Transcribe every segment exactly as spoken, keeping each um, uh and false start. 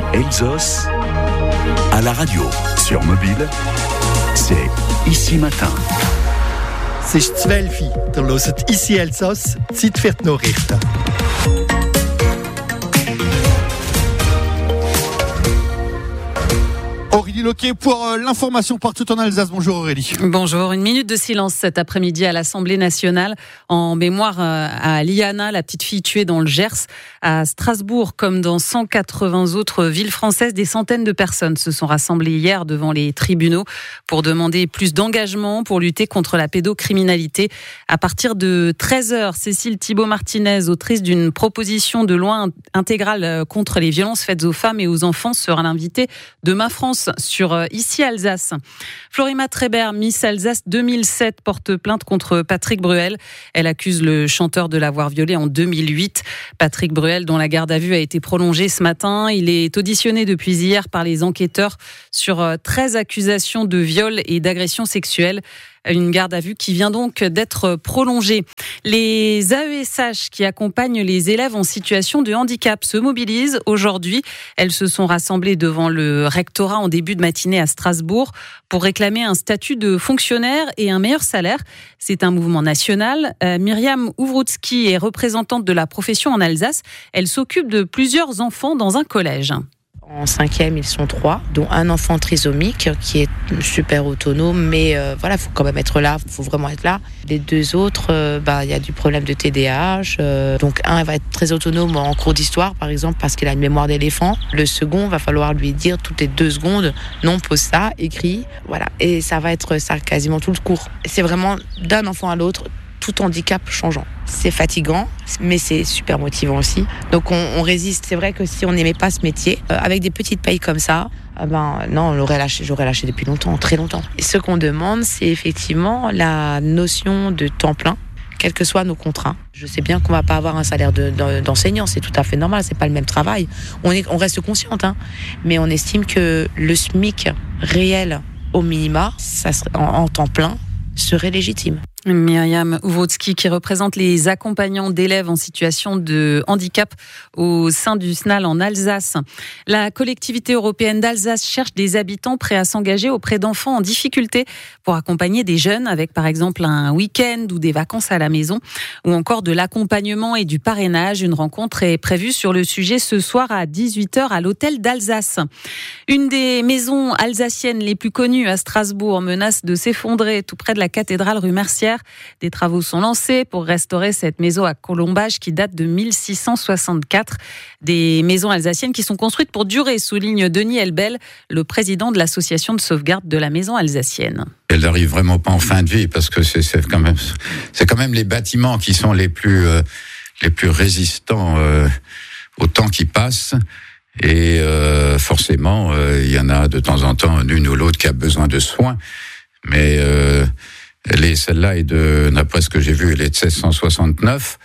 Elsos à la radio, sur mobile, c'est Ici Matin. C'est zwölf Uhr, der hört Ici Elsos, Zeit für die Nachrichten. Aurélie Loquet pour euh, l'information partout en Alsace. Bonjour Aurélie. Bonjour. Une minute de silence cet après-midi à l'Assemblée nationale en mémoire euh, à Liana, la petite fille tuée dans le Gers. À Strasbourg, comme dans cent quatre-vingts autres villes françaises, des centaines de personnes se sont rassemblées hier devant les tribunaux pour demander plus d'engagement pour lutter contre la pédocriminalité. À partir de treize heures, Cécile Thibault-Martinez, autrice d'une proposition de loi intégrale contre les violences faites aux femmes et aux enfants, sera l'invitée de Ma France sur Ici Alsace. Florima Trébert, Miss Alsace deux mille sept, porte plainte contre Patrick Bruel. Elle accuse le chanteur de l'avoir violée en deux mille huit. Patrick Bruel, dont la garde à vue a été prolongée ce matin, il est auditionné depuis hier par les enquêteurs sur treize accusations de viol et d'agression sexuelle. Une garde à vue qui vient donc d'être prolongée. Les A E S H qui accompagnent les élèves en situation de handicap se mobilisent aujourd'hui. Elles se sont rassemblées devant le rectorat en début de matinée à Strasbourg pour réclamer un statut de fonctionnaire et un meilleur salaire. C'est un mouvement national. Euh, Myriam Ouvroutsky est représentante de la profession en Alsace. Elle s'occupe de plusieurs enfants dans un collège. En cinquième, ils sont trois, dont un enfant trisomique qui est super autonome, mais euh, voilà, il faut quand même être là, il faut vraiment être là. Les deux autres, euh, bah, y a du problème de T D A H, euh, donc un va être très autonome en cours d'histoire, par exemple, parce qu'il a une mémoire d'éléphant. Le second, va falloir lui dire toutes les deux secondes, non, pose ça, écrit, voilà. Et ça va être ça quasiment tout le cours. C'est vraiment d'un enfant à l'autre, tout handicap changeant. C'est fatigant, mais c'est super motivant aussi. Donc on, on résiste. C'est vrai que si on n'aimait pas ce métier, euh, avec des petites payes comme ça, euh, ben non, on l'aurait lâché, j'aurais lâché depuis longtemps, très longtemps. Et ce qu'on demande, c'est effectivement la notion de temps plein, quels que soient nos contrats. Je sais bien qu'on va pas avoir un salaire de, de, d'enseignant, c'est tout à fait normal, c'est pas le même travail. On, est, on reste consciente, hein, mais on estime que le SMIC réel au minima, ça serait, en, en temps plein, serait légitime. Myriam Ouvroutsky qui représente les accompagnants d'élèves en situation de handicap au sein du S N A L en Alsace. La collectivité européenne d'Alsace cherche des habitants prêts à s'engager auprès d'enfants en difficulté pour accompagner des jeunes avec par exemple un week-end ou des vacances à la maison ou encore de l'accompagnement et du parrainage. Une rencontre est prévue sur le sujet ce soir à dix-huit heures à l'hôtel d'Alsace. Une des maisons alsaciennes les plus connues à Strasbourg menace de s'effondrer tout près de la cathédrale rue Mercière. Des travaux sont lancés pour restaurer cette maison à colombage qui date de mille six cent soixante-quatre. Des maisons alsaciennes qui sont construites pour durer, souligne Denis Elbel, le président de l'association de sauvegarde de la maison alsacienne. Elle n'arrive vraiment pas en fin de vie parce que c'est, c'est quand même, c'est quand même les bâtiments qui sont les plus, euh, les plus résistants euh, au temps qui passe. Et euh, forcément, euh, il y en a de temps en temps une ou l'autre qui a besoin de soins, mais euh, Elle est, celle-là est de, d'après ce que j'ai vu, elle est de seize cent soixante-neuf.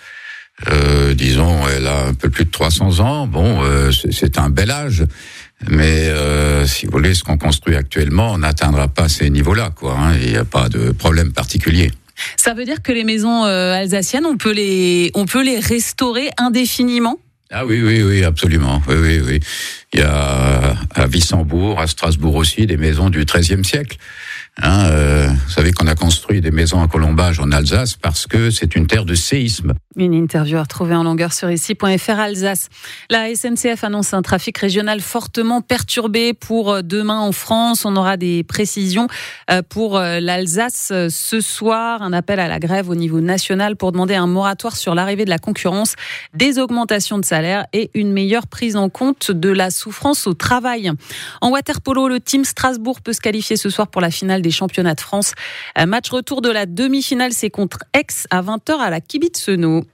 Euh, disons, elle a un peu plus de trois cents ans. Bon, euh, c'est, c'est un bel âge. Mais euh, si vous voulez, ce qu'on construit actuellement, on n'atteindra pas ces niveaux-là, quoi. Hein, il n'y a pas de problème particulier. Ça veut dire que les maisons euh, alsaciennes, on peut les, on peut les restaurer indéfiniment ? Ah oui, oui, oui, absolument. Oui, oui, oui. Il y a à Wissembourg, à Strasbourg aussi, des maisons du treizième siècle. Hein, euh, vous savez qu'on a construit des maisons à colombage en Alsace parce que c'est une terre de séisme. Une interview à retrouver en longueur sur ici point f r Alsace. La S N C F annonce un trafic régional fortement perturbé pour demain en France. On aura des précisions pour l'Alsace ce soir. Un appel à la grève au niveau national pour demander un moratoire sur l'arrivée de la concurrence, des augmentations de salaire et une meilleure prise en compte de la souffrance au travail. En water-polo, le team Strasbourg peut se qualifier ce soir pour la finale des championnats de France. Un match retour de la demi-finale, c'est contre Aix à vingt heures à la Kibitzeno.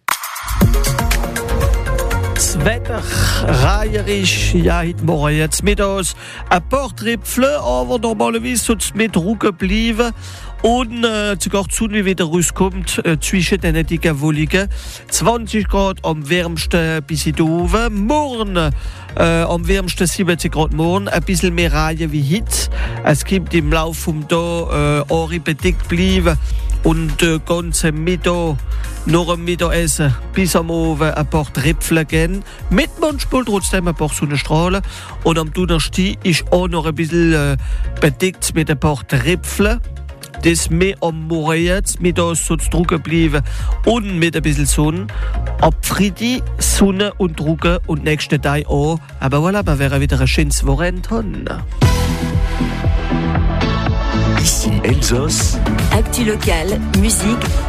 Das Wetter reierig, ja, heute Morgen jetzt mittags ein paar Tripfel, aber normalerweise soll es mit Ruhe bleiben. Und äh, sogar die Sonne wieder rauskommt äh, zwischen den dicken Wolken. zwanzig Grad am wärmsten bis in oben. Morgen äh, am wärmsten siebzig Grad morgen. Ein bisschen mehr Reihen wie heute. Es gibt im Laufe des Tages äh, auch bedeckt bleiben. und äh, ganze Mittag noch am Mittagessen bis am Abend ein paar Tripfel gehen. Mit manchmal trotzdem ein paar Sonnenstrahlen. Und am Donnerstag ist auch noch ein bisschen äh, bedeckt mit ein paar Tripfeln. Das mehr am Morgen jetzt, mittags soll es trocken bleiben und mit ein bisschen Sonne. Ab Freitag Sonne und trocken und nächsten Tag auch. Aber voilà, wir werden wieder ein schönes Wochenende. Ici Elsass. Actu locale, musique,